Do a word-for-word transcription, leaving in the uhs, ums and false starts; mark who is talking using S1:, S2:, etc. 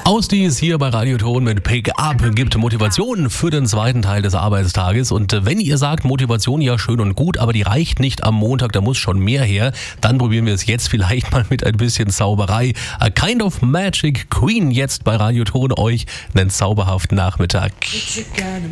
S1: Ausdies hier bei Radioton mit Pick Up gibt Motivation für den zweiten Teil des Arbeitstages. Und wenn ihr sagt, Motivation ja schön und gut, aber die reicht nicht am Montag, da muss schon mehr her, dann probieren wir es jetzt vielleicht mal mit ein bisschen Zauberei. A Kind of Magic Queen jetzt bei Radioton euch einen zauberhaften Nachmittag.